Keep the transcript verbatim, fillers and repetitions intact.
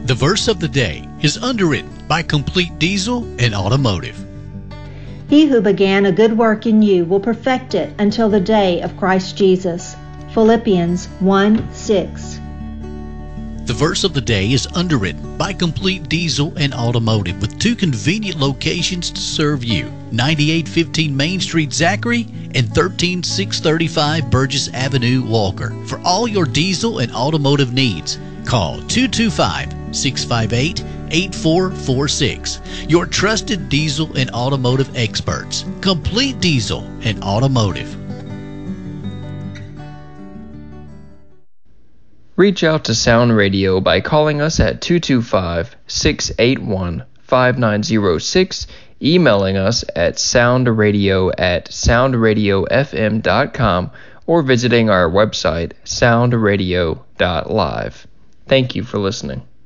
The verse of the day is underwritten by Complete Diesel and Automotive. He who began a good work in you will perfect it until the day of Christ Jesus. Philippians one six. The verse of the day is underwritten by Complete Diesel and Automotive with two convenient locations to serve you. ninety-eight fifteen Main Street, Zachary, and thirteen six thirty-five Burgess Avenue, Walker. For all your diesel and automotive needs, call two two five, six five eight, eight four four six. Your trusted diesel and automotive experts. Complete Diesel and Automotive. Reach out to Sound Radio by calling us at two two five, six eight one, five nine zero six, emailing us at soundradio at soundradiofm dot com, or visiting our website soundradio dot live. Thank you for listening.